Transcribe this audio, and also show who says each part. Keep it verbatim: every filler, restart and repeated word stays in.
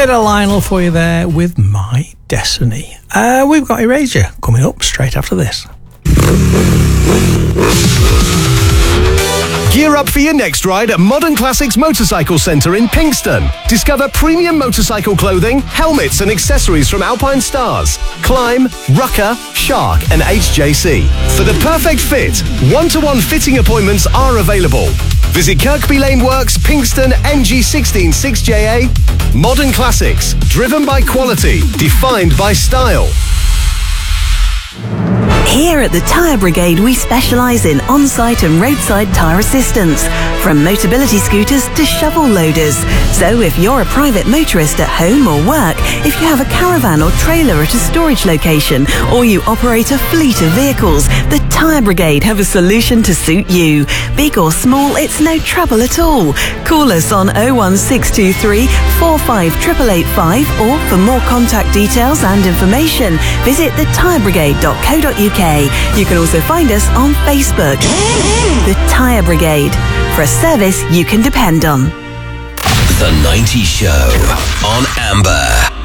Speaker 1: Bit of Lionel for you there with My Destiny. Uh, we've got Erasure coming up straight after this.
Speaker 2: Gear up for your next ride at Modern Classics Motorcycle Centre in Pinxton. Discover premium motorcycle clothing, helmets and accessories from Alpine Stars, Climb, Rucker, Shark and H J C. For the perfect fit, one-to-one fitting appointments are available. Visit Kirkby Lane Works, Pinxton, N G one six six J A. Modern Classics, driven by quality, defined by style.
Speaker 3: Here at the Tyre Brigade, we specialise in on-site and roadside tyre assistance, from Motability scooters to shovel loaders. So if you're a private motorist at home or work, if you have a caravan or trailer at a storage location, or you operate a fleet of vehicles, the Tyre Brigade have a solution to suit you. Big or small, it's no trouble at all. Call us on oh one six two three, four five eight eight eight five, or for more contact details and information, visit the tyre brigade dot co dot uk. You can also find us on Facebook. The Tyre Brigade, for a service you can depend on.
Speaker 4: The nineties Show on Amber.